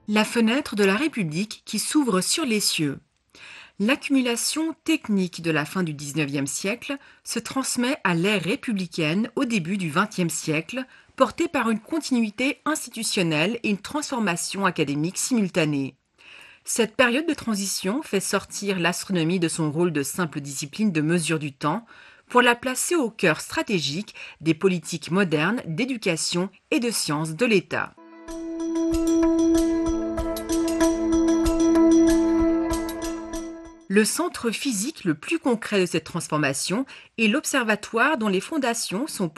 La fenêtre de la République qui s'ouvre sur les cieux. L'accumulation technique de la fin du XIXe siècle se transmet à l'ère républicaine au début du XXe siècle, portée par une continuité institutionnelle et une transformation académique simultanée. Cette période de transition fait sortir l'astronomie de son rôle de simple discipline de mesure du temps pour la placer au cœur stratégique des politiques modernes d'éducation et de sciences de l'État. Le centre physique le plus concret de cette transformation est l'observatoire dont les fondations sont